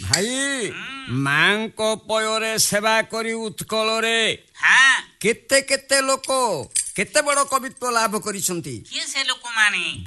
ଭାଇ ମାଙ୍କ ପୟରେ ସେବା କରି ଉତ୍କଳରେ ହଁ କେତେ କେତେ ଲୋକ କେତେ ବଡ଼ କବିତ୍ୱ ଲାଭ କରିଛନ୍ତି। କିଏ ସେ ଲୋକମାନେ?